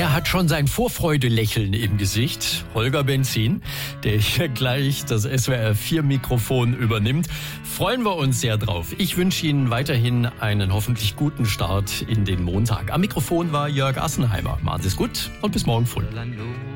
Der hat schon sein Vorfreudelächeln im Gesicht. Holger Benzin, der hier gleich das SWR 4 Mikrofon übernimmt. Freuen wir uns sehr drauf. Ich wünsche Ihnen weiterhin einen hoffentlich guten Start in den Montag. Am Mikrofon war Jörg Assenheimer. Machen Sie es gut und bis morgen früh.